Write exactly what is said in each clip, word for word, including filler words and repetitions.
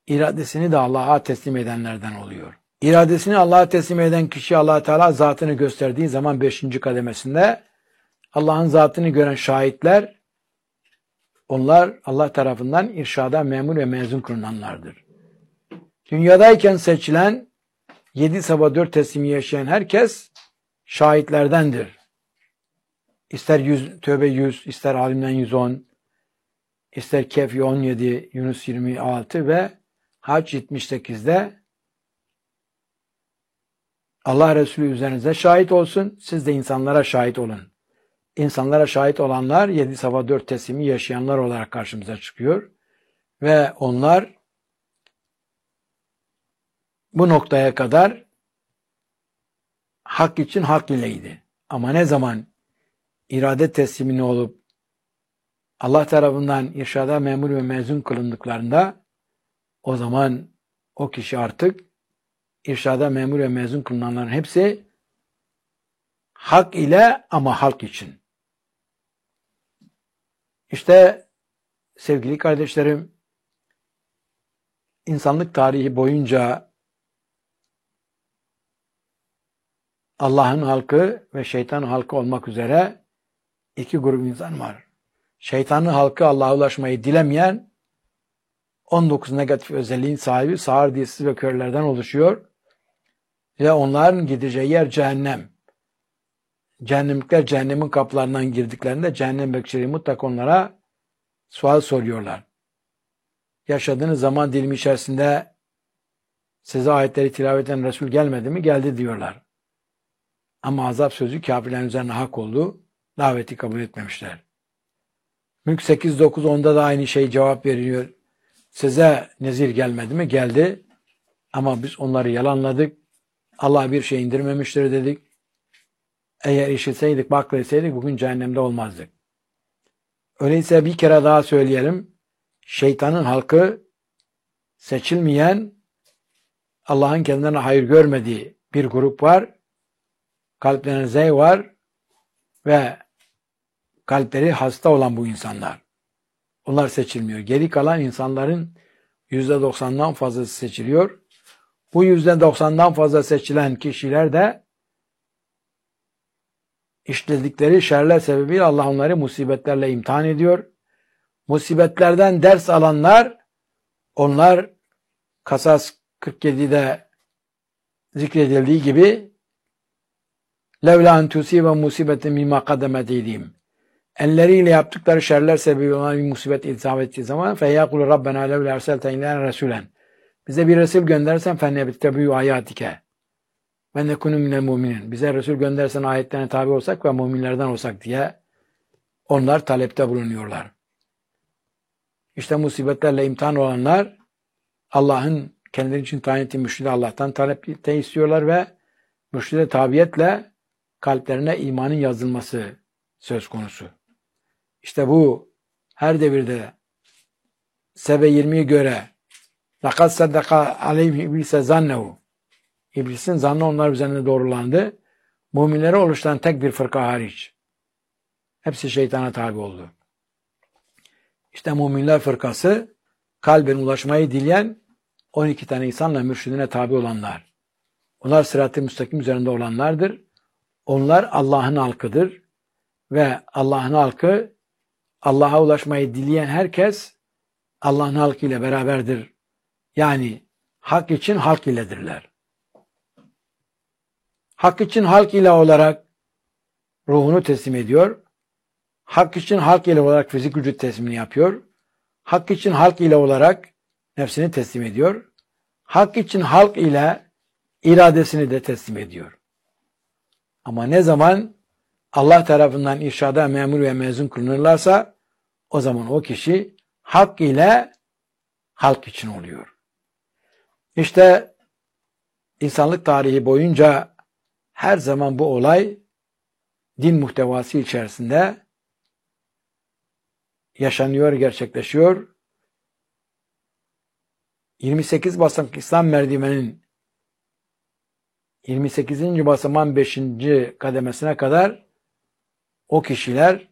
iradesini de Allah'a teslim edenlerden oluyor. İradesini Allah'a teslim eden kişi Allah Teala zatını gösterdiği zaman beşinci kademesinde Allah'ın zatını gören şahitler, onlar Allah tarafından irşada memur ve mezun kılınanlardır. Dünyadayken seçilen yedi sabah dört teslimi yaşayan herkes şahitlerdendir. İster yüz, Tövbe yüz, ister Alim'den yüz on, ister Kehf on yedi, Yunus yirmi altı ve Hac yetmiş sekizde Allah Resulü üzerinize şahit olsun, siz de insanlara şahit olun. İnsanlara şahit olanlar yedi sabah dört teslimi yaşayanlar olarak karşımıza çıkıyor. Ve onlar bu noktaya kadar hak için hak ileydi. Ama ne zaman irade teslimini olup Allah tarafından irşada memur ve mezun kılındıklarında o zaman o kişi artık irşada memur ve mezun kılınanların hepsi hak ile ama halk için. İşte sevgili kardeşlerim, insanlık tarihi boyunca Allah'ın halkı ve şeytan halkı olmak üzere iki grup insan var. Şeytanın halkı Allah'a ulaşmayı dilemeyen on dokuz negatif özelliğin sahibi sağır, dilsiz ve körlerden oluşuyor. Ve onların gideceği yer cehennem. Cehennemlikler cehennemin kapılarından girdiklerinde cehennem bekçileri mutlaka onlara sual soruyorlar. Yaşadığınız zaman dilimi içerisinde size ayetleri tilavet eden Resul gelmedi mi? Geldi diyorlar. Ama azap sözü kafirlerin üzerine hak oldu. Daveti kabul etmemişler. Mülk sekiz dokuz onda da aynı şey cevap veriyor. Size nezir gelmedi mi? Geldi. Ama biz onları yalanladık. Allah bir şey indirmemiştir dedik. Eğer işitseydik, baklasaydık bugün cehennemde olmazdık. Öyleyse bir kere daha söyleyelim. Şeytanın halkı seçilmeyen, Allah'ın kendilerine hayır görmediği bir grup var. Kalplerine zey var ve kalpleri hasta olan bu insanlar. Onlar seçilmiyor. Geri kalan insanların yüzde doksandan fazlası seçiliyor. Bu yüzde doksandan fazla seçilen kişiler de işledikleri şerler sebebiyle Allah onları musibetlerle imtihan ediyor. Musibetlerden ders alanlar, onlar Kasas kırk yedide zikredildiği gibi levla en tusibe musibetin mimma kademet eydihim. Elleriyle yaptıkları şerler sebebiyle ona bir musibet iltihap ettiği zaman feyyakulu rabbena levla erselte ilen resulen. Bize bir Resul göndersen fennebittebi'yu ayatike. Ve nekunu minel muminin. Bize Resul göndersen ayetlerine tabi olsak ve müminlerden olsak diye onlar talepte bulunuyorlar. İşte musibetlerle imtihan olanlar Allah'ın kendileri için tayin ettiği mürşidi Allah'tan talepte istiyorlar ve mürşide tabiyetle kalplerine imanın yazılması söz konusu. İşte bu her devirde Sebe yirmiye göre لَقَدْ صَدَّقَ عَلَيْهِ اِبْلِسَ زَنَّهُ İblisin zannı onlar üzerinde doğrulandı. Müminlere oluşturan tek bir fırka hariç. Hepsi şeytana tabi oldu. İşte müminler fırkası kalben ulaşmayı dileyen on iki tane insanla mürşidine tabi olanlar. Onlar sırat-ı müstakim üzerinde olanlardır. Onlar Allah'ın halkıdır. Ve Allah'ın halkı, Allah'a ulaşmayı dileyen herkes Allah'ın halkı ile beraberdir. Yani hak için halk iledirler. Hak için halk ile olarak ruhunu teslim ediyor. Hak için halk ile olarak fizik vücut teslimini yapıyor. Hak için halk ile olarak nefsini teslim ediyor. Hak için halk ile iradesini de teslim ediyor. Ama ne zaman Allah tarafından irşada memur ve mezun kılınırlarsa o zaman o kişi hak ile halk için oluyor. İşte insanlık tarihi boyunca her zaman bu olay din muhtevası içerisinde yaşanıyor, gerçekleşiyor. yirmi sekiz basamak İslam merdivenin yirmi sekizinci basamağın beşinci kademesine kadar o kişiler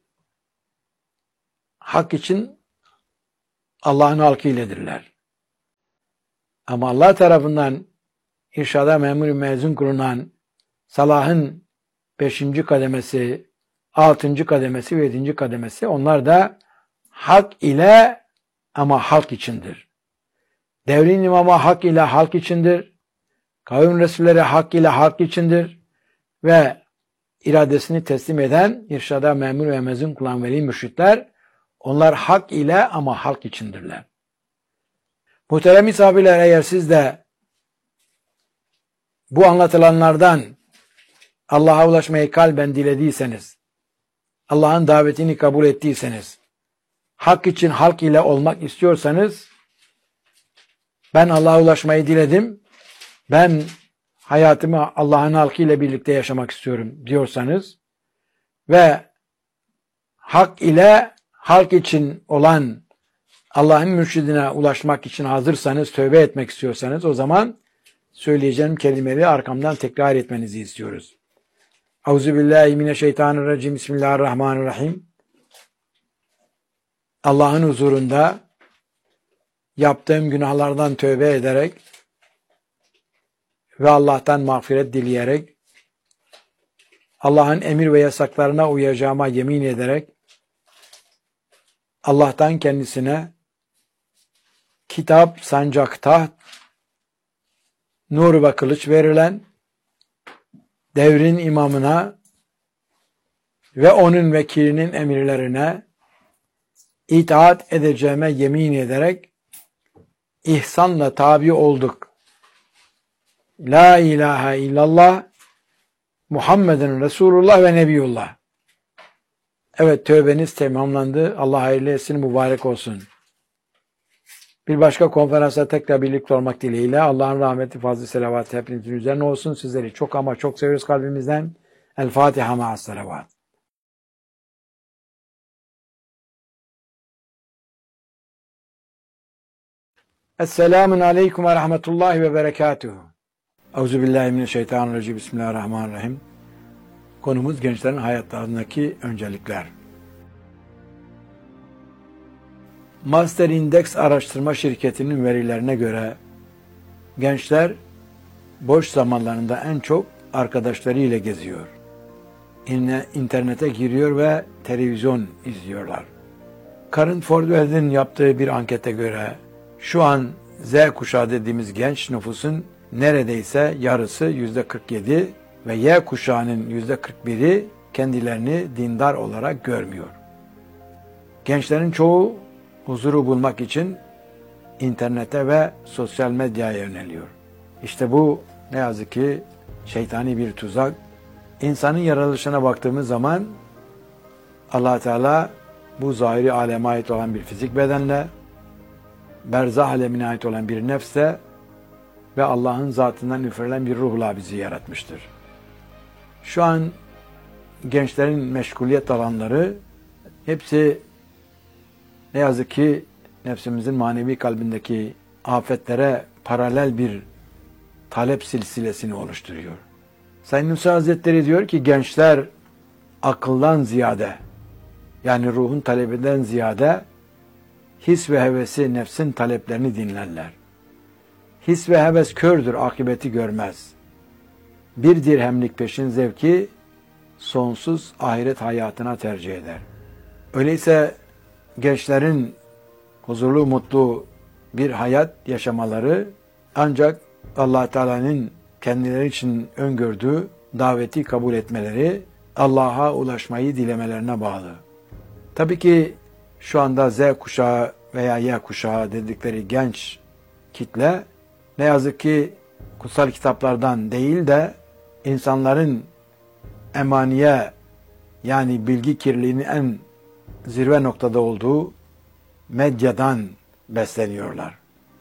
hak için Allah'ın halkı iledirler. Ama Allah tarafından irşada memur mezun kılınan salahın beşinci kademesi, altıncı kademesi ve yedinci kademesi, onlar da hak ile ama halk içindir. Devrin imamı hak ile halk içindir. Kavim Resulleri hak ile halk içindir. Ve iradesini teslim eden irşada memur ve mezun kılan veli mürşitler, onlar hak ile ama halk içindirler. Muhterem misafirler, eğer siz de bu anlatılanlardan Allah'a ulaşmayı kalben dilediyseniz, Allah'ın davetini kabul ettiyseniz, hak için halk ile olmak istiyorsanız, ben Allah'a ulaşmayı diledim, ben hayatımı Allah'ın halkı ile birlikte yaşamak istiyorum diyorsanız ve hak ile halk için olan Allah'ın mürşidine ulaşmak için hazırsanız, tövbe etmek istiyorsanız, o zaman söyleyeceğim kelimeleri arkamdan tekrar etmenizi istiyoruz. Euzubillahimineşşeytanirracim. Bismillahirrahmanirrahim. Allah'ın huzurunda yaptığım günahlardan tövbe ederek ve Allah'tan mağfiret dileyerek, Allah'ın emir ve yasaklarına uyacağıma yemin ederek, Allah'tan kendisine kitap, sancak, taht, nur ve kılıç verilen devrin imamına ve onun vekilinin emirlerine itaat edeceğime yemin ederek ihsanla tabi olduk. La ilahe illallah Muhammedun Resulullah ve Nebiyullah. Evet, tövbeniz tamamlandı. Allah hayırlı etsin, mübarek olsun. Bir başka konferansa tekrar birlikte olmak dileğiyle Allah'ın rahmeti, fazlı selavatı hepinizin üzerine olsun. Sizleri çok ama çok seviyoruz kalbimizden. El Fatiha ma'as selavat. Esselamun aleyküm ve rahmetullahi ve berekatuhu. Euzubillahimineşşeytanirracim. Bismillahirrahmanirrahim. Konumuz gençlerin hayatlarındaki öncelikler. Master Index araştırma şirketinin verilerine göre gençler boş zamanlarında en çok arkadaşlarıyla geziyor. İnternete giriyor ve televizyon izliyorlar. Current Forward'ın yaptığı bir ankete göre şu an Z kuşağı dediğimiz genç nüfusun neredeyse yarısı yüzde kırk yedi ve Y kuşağının yüzde kırk biri kendilerini dindar olarak görmüyor. Gençlerin çoğu huzuru bulmak için internete ve sosyal medyaya yöneliyor. İşte bu ne yazık ki şeytani bir tuzak. İnsanın yaratılışına baktığımız zaman Allah Teala bu zahiri aleme ait olan bir fizik bedenle, berzah alemine ait olan bir nefse ve Allah'ın zatından üfürülen bir ruhla bizi yaratmıştır. Şu an gençlerin meşguliyet alanları hepsi ne yazık ki nefsimizin manevi kalbindeki afetlere paralel bir talep silsilesini oluşturuyor. Sayın Musa Hazretleri diyor ki gençler akıldan ziyade, yani ruhun talebinden ziyade his ve hevesi, nefsin taleplerini dinlerler. His ve heves kördür, akıbeti görmez. Bir dirhemlik peşin zevki sonsuz ahiret hayatına tercih eder. Öyleyse gençlerin huzurlu, mutlu bir hayat yaşamaları ancak Allah Teala'nın kendileri için öngördüğü daveti kabul etmeleri, Allah'a ulaşmayı dilemelerine bağlı. Tabii ki şu anda Z kuşağı veya Y kuşağı dedikleri genç kitle ne yazık ki kutsal kitaplardan değil de insanların emaniye, yani bilgi kirliliğinin en zirve noktada olduğu medyadan besleniyorlar.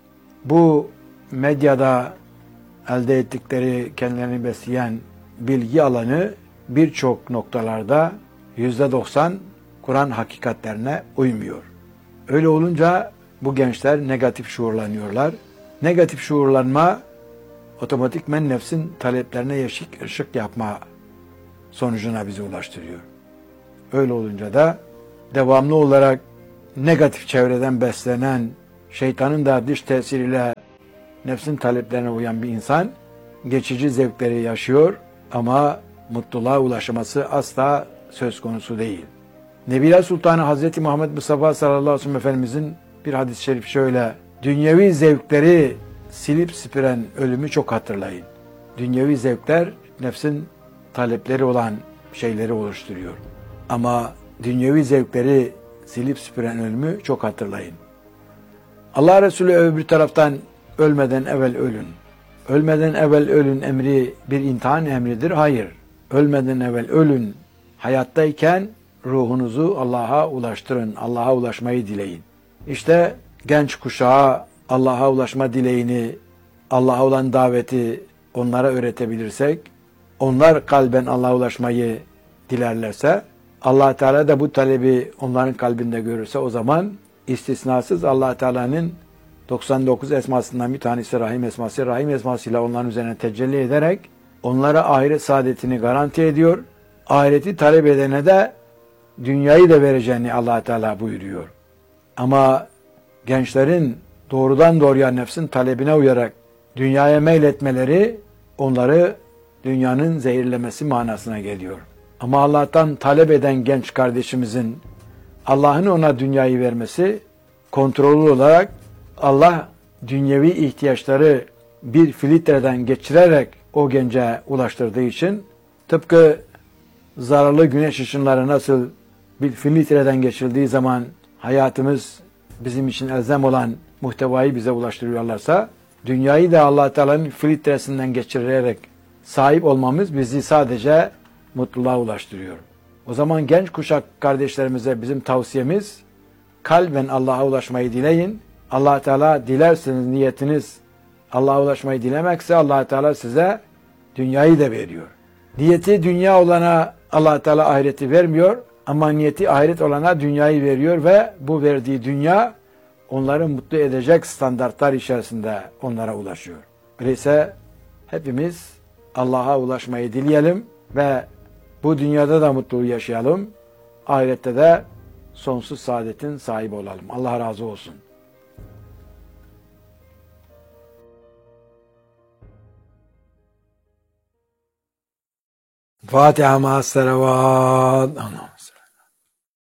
Bu medyada elde ettikleri, kendilerini besleyen bilgi alanı birçok noktalarda yüzde doksan Kur'an hakikatlerine uymuyor. Öyle olunca bu gençler negatif şuurlanıyorlar. Negatif şuurlanma otomatikmen nefsin taleplerine ışık, ışık yapma sonucuna bizi ulaştırıyor. Öyle olunca da devamlı olarak negatif çevreden beslenen, şeytanın da dış tesiriyle nefsin taleplerine uyan bir insan geçici zevkleri yaşıyor ama mutluluğa ulaşması asla söz konusu değil. Nebiler Sultanı Hazreti Muhammed Mustafa sallallahu aleyhi ve sellem Efendimizin bir hadis-i şerif şöyle: dünyevi zevkleri silip süpüren ölümü çok hatırlayın. Dünyevi zevkler nefsin talepleri olan şeyleri oluşturuyor. Ama dünyevi zevkleri silip süpüren ölümü çok hatırlayın. Allah Resulü öbür taraftan ölmeden evvel ölün. Ölmeden evvel ölün emri bir imtihan emridir. Hayır. Ölmeden evvel ölün. Hayattayken ruhunuzu Allah'a ulaştırın. Allah'a ulaşmayı dileyin. İşte genç kuşağa Allah'a ulaşma dileğini, Allah'a olan daveti onlara öğretebilirsek, onlar kalben Allah'a ulaşmayı dilerlerse, Allah Teala da bu talebi onların kalbinde görürse, o zaman istisnasız Allah Teala'nın doksan dokuz esmasından bir tanesi Rahim esması, Rahim esmasıyla onların üzerine tecelli ederek onlara ahiret saadetini garanti ediyor. Ahireti talep edene de dünyayı da vereceğini Allah Teala buyuruyor. Ama gençlerin doğrudan doğruya nefsin talebine uyarak dünyaya meyletmeleri onları dünyanın zehirlemesi manasına geliyor. Ama Allah'tan talep eden genç kardeşimizin Allah'ın ona dünyayı vermesi kontrollü olarak Allah dünyevi ihtiyaçları bir filtreden geçirerek o gence ulaştırdığı için, tıpkı zararlı güneş ışınları nasıl bir filtreden geçirildiği zaman hayatımız bizim için elzem olan muhtevayı bize ulaştırıyorlarsa, dünyayı da Allah Teala'nın filtresinden geçirerek sahip olmamız bizi sadece mutluluğa ulaştırıyor. O zaman genç kuşak kardeşlerimize bizim tavsiyemiz, kalben Allah'a ulaşmayı dileyin. Allah Teala dilerseniz, niyetiniz Allah'a ulaşmayı dilemekse Allah Teala size dünyayı da veriyor. Niyeti dünya olana Allah Teala ahireti vermiyor ama niyeti ahiret olana dünyayı veriyor ve bu verdiği dünya onları mutlu edecek standartlar içerisinde onlara ulaşıyor. Öyleyse hepimiz Allah'a ulaşmayı dileyelim ve bu dünyada da mutluluğu yaşayalım. Ahirette de sonsuz saadetin sahibi olalım. Allah razı olsun. Fatiha ma'as salavat.